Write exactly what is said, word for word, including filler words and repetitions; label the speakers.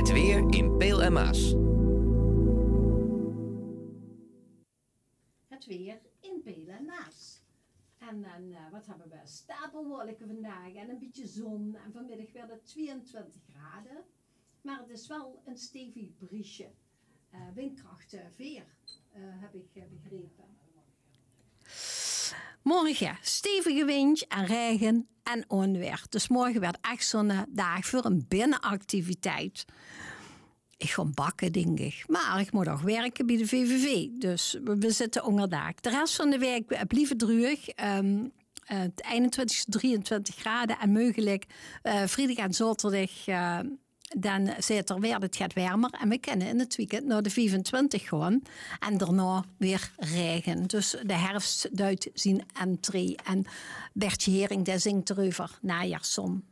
Speaker 1: Het weer in Peel en Maas.
Speaker 2: Het weer in Peel en Maas. En dan, uh, wat hebben we? Stapelwolken vandaag en een beetje zon. En vanmiddag werd het tweeëntwintig graden. Maar het is wel een stevig briesje. Uh, windkracht vier, uh, heb ik uh, begrepen.
Speaker 3: Morgen stevige wind en regen en onweer. Dus morgen werd echt zo'n dag voor een binnenactiviteit. Ik ga bakken, denk ik. Maar ik moet ook werken bij de V V V. Dus we zitten onderdag. De rest van de week blijft droog. Um, uh, eenentwintig, drieëntwintig graden en mogelijk uh, vrijdag en zaterdag... Uh, dan zit er weer, het gaat warmer. En we kunnen in het weekend naar de vijfentwintig gaan. En daarna weer regen. Dus de herfst duidt zien entree. En Bertje Hering, die zingt erover. Najaarszon.